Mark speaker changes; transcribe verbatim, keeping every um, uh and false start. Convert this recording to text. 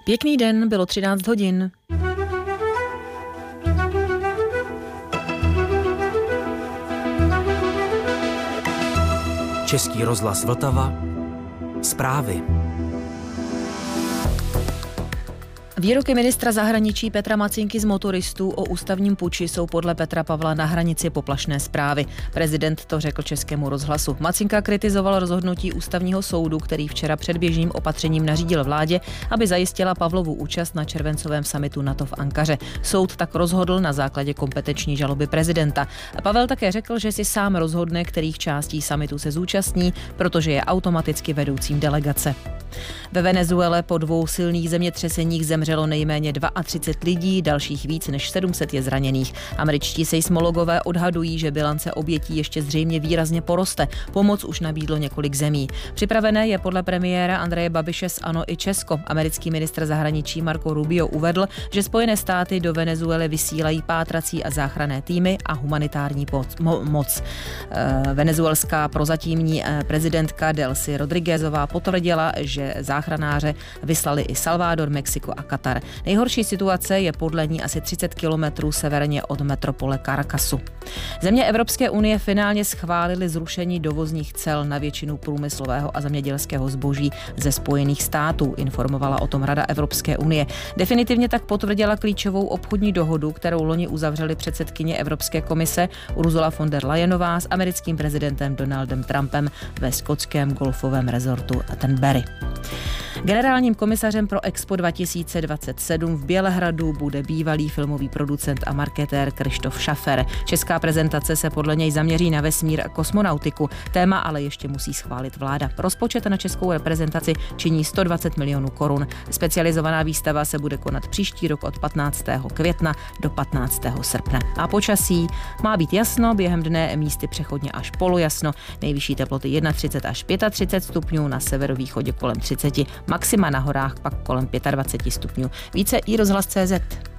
Speaker 1: Pěkný den, bylo třináct hodin.
Speaker 2: Český rozhlas Vltava. Zprávy.
Speaker 1: Výroky ministra zahraničí Petra Macynky z motoristů o ústavním puči jsou podle Petra Pavla na hranici poplašné zprávy. Prezident to řekl Českému rozhlasu. Macynka kritizoval rozhodnutí ústavního soudu, který včera předběžným opatřením nařídil vládě, aby zajistila Pavlovu účast na červencovém summitu NATO v Ankaře. Soud tak rozhodl na základě kompetenční žaloby prezidenta. Pavel také řekl, že si sám rozhodne, kterých částí summitu se zúčastní, protože je automaticky vedoucím delegace. Ve Venezuele po dvou silných zemětřeseních zemřelo nejméně třicet dva lidí, dalších víc než sedm set je zraněných. Američtí seismologové odhadují, že bilance obětí ještě zřejmě výrazně poroste. Pomoc už nabídlo několik zemí. Připravené je podle premiéra Andreje Babiše z ANO i Česko. Americký ministr zahraničí Marco Rubio uvedl, že Spojené státy do Venezuely vysílají pátrací a záchranné týmy a humanitární moc. Venezuelská prozatímní prezidentka Delcy Rodriguezová potvrdila, že záchranáře vyslali i Salvador, Mexiko a Katar. Nejhorší situace je podle ní asi třicet kilometrů severně od metropole Caracasu. Země Evropské unie finálně schválily zrušení dovozních cel na většinu průmyslového a zemědělského zboží ze Spojených států, informovala o tom Rada Evropské unie. Definitivně tak potvrdila klíčovou obchodní dohodu, kterou loni uzavřeli předsedkyně Evropské komise Ursula von der Leyenová s americkým prezidentem Donaldem Trumpem ve skotském golfovém rezortu Tenbury. Generálním komisařem pro Expo dva tisíce dvacet sedm v Bělehradu bude bývalý filmový producent a marketér Kryštof Šafer. Česká prezentace se podle něj zaměří na vesmír a kosmonautiku. Téma ale ještě musí schválit vláda. Rozpočet na českou reprezentaci činí sto dvacet milionů korun. Specializovaná výstava se bude konat příští rok od patnáctého května do patnáctého srpna. A počasí má být jasno, během dne místy přechodně až polojasno. Nejvyšší teploty třicet jedna až třicet pět stupňů, na severovýchodě kolem třicet, maxima na horách pak kolem dvacet pět stupňů. Více i rozhlas tečka cé zet.